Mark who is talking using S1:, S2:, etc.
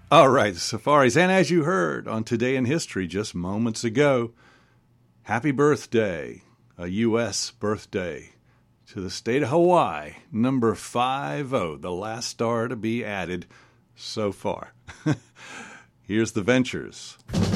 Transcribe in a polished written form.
S1: All right, Safaris. And as you heard on Today in History just moments ago, happy birthday, a U.S. birthday, to the state of Hawaii, number 50, the last star to be added so far. Here's the Ventures.